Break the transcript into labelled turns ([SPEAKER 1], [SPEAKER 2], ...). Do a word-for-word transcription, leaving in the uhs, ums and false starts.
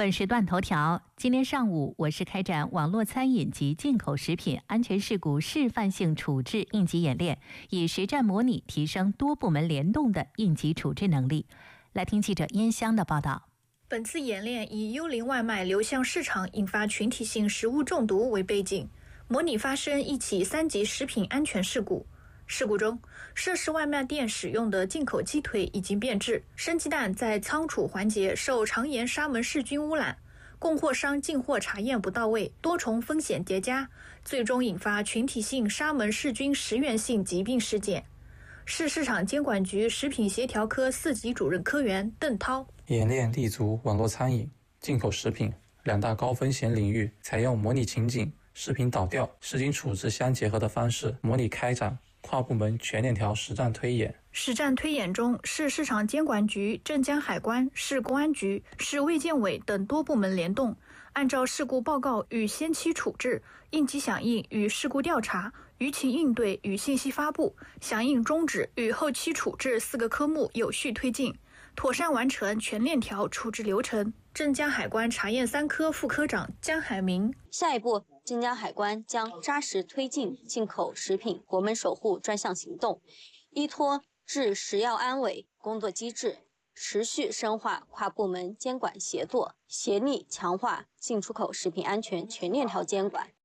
[SPEAKER 1] 本时段头条：今天上午，我市开展网络餐饮及进口食品安全事故示范性处置应急演练，以实战模拟提升多部门联动的应急处置能力。来听记者燕香的报道。
[SPEAKER 2] 本次演练以幽灵外卖流向市场引发群体性食物中毒为背景，模拟发生一起三级食品安全事故。事故中，涉事外卖店使用的进口鸡腿已经变质，生鸡蛋在仓储环节受肠炎沙门氏菌污染，供货商进货查验不到位，多重风险叠加，最终引发群体性沙门氏菌食源性疾病事件。市市场监管局食品协调科四级主任科员邓涛，
[SPEAKER 3] 演练立足网络餐饮、进口食品两大高风险领域，采用模拟情景、视频导调、实景处置相结合的方式，模拟开展跨部门全链条实战推演。
[SPEAKER 2] 实战推演中，市市场监管局、镇江海关、市公安局、市卫健委等多部门联动，按照事故报告与先期处置、应急响应与事故调查、舆情应对与信息发布、响应终止与后期处置四个科目有序推进，妥善完成全链条处置流程。镇江海关查验三科副科长江海明，
[SPEAKER 4] 下一步，镇江海关将扎实推进进口食品国门守护专项行动，依托治食药安危工作机制，持续深化跨部门监管协作，协力强化进出口食品安全全链条监管，